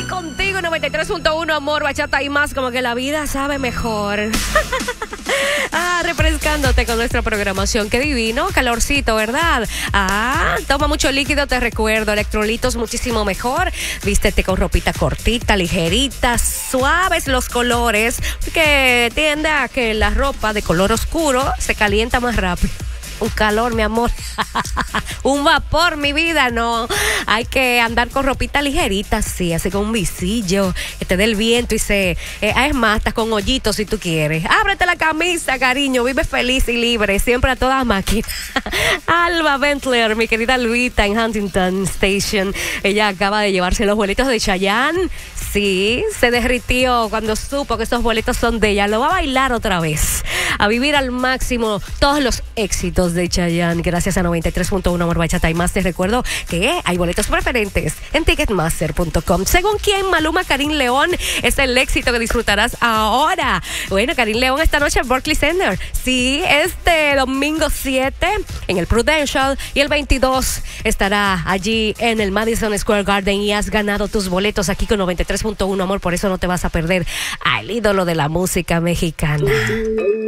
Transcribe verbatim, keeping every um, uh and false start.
contigo, noventa y tres punto uno, amor, bachata y más, como que la vida sabe mejor. Ah, refrescándote con nuestra programación. Qué divino, calorcito, ¿verdad? Ah, toma mucho líquido, te recuerdo, electrolitos muchísimo mejor. Vístete con ropita cortita, ligerita, suaves los colores, que tiende a que la ropa de color oscuro se calienta más rápido. Un calor, mi amor. Un vapor, mi vida, no. Hay que andar con ropita ligerita, sí, así con un visillo, que te dé el viento y se... Eh, es más, hasta con hoyitos si tú quieres. Ábrete la camisa, cariño, vive feliz y libre, siempre a toda máquina. Alba Bentler, mi querida Luita en Huntington Station. Ella acaba de llevarse los boletos de Chayanne. Sí, se derritió cuando supo que esos boletos son de ella. Lo va a bailar otra vez, a vivir al máximo todos los éxitos de Chayanne, gracias a noventa y tres punto uno Amor, Bachata y Más. Te recuerdo que hay boletos preferentes en ticketmaster punto com. Según quién, Maluma, Karim León es el éxito que disfrutarás ahora. Bueno, Karim León esta noche en Barclays Center. Sí, este domingo siete en el Prudential y el veintidós estará allí en el Madison Square Garden y has ganado tus boletos aquí con noventa y tres punto uno Amor, por eso no te vas a perder al ídolo de la música mexicana.